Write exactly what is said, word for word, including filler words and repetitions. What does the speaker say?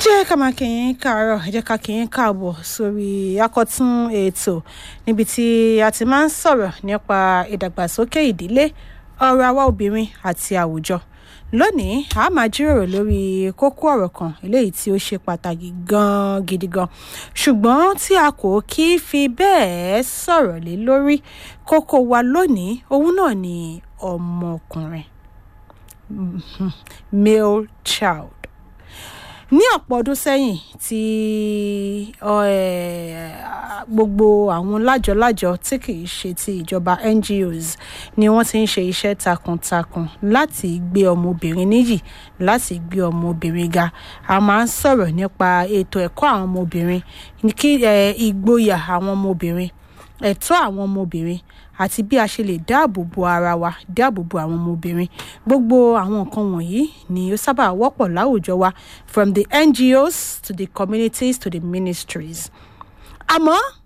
jẹ́ ká máa kí yín káàárọ̀, ẹ jẹ́ ká kí yín káàbọ̀ sórí àkọ́tún ètò níbi tí a ti máa ń sọ̀rọ̀ nípa ìdàgbàsókè ìdílé, ọ̀rọ̀ àwa obìnrin àti àwùjọ. Lónìí, a máa jíròrò lórí kókó ọ̀rọ̀ kan eléyìí tí ó ṣe pàtàkì gan gidi gan. Ṣùgbọ́n tí a kò kí fi bẹ́ẹ̀ sọ̀rọ̀ lé lórí, kókó wa lónìí, òun náà ni ọmọkùnrin. Male child. Ní ọ̀pọ̀ ọdún sẹ́yìn tí gbogbo àwọn lájọ-lájọ tí kìí ṣe ti ìjọba N G Os ni wọ́n ti ń ṣe iṣẹ́ takuntakun láti gbé ọmọbìnrin níyì, láti gbé ọmọbìnrin ga. A máa ń sọ̀rọ̀ nípa ètò ẹ̀kọ́ àwọn ọmọbìnrin, kí ìgboyà àwọn ọmọbìnrin, ẹ̀tọ́ àwọn ọmọbìnrin àti bí a ṣe lè dáàbò bo ara wa, dáàbò bo àwọn ọmọbìnrin. Gbogbo àwọn nǹkan wọ̀nyí ni ó sábà wọ́pọ̀ láwùjọ wa, from the N G Os to the communities to the ministries. Àmọ́